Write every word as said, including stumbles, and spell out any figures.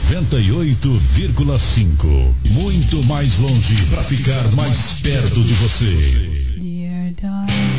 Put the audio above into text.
noventa e oito vírgula cinco. Muito mais longe para ficar mais perto de você. Dear darling.